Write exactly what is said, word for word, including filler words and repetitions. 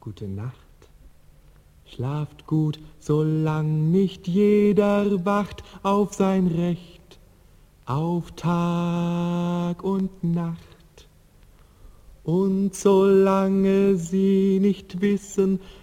Gute Nacht. Schlaft gut, solang nicht jeder wacht auf sein Recht, auf Tag und Nacht. Und solange sie nicht wissen,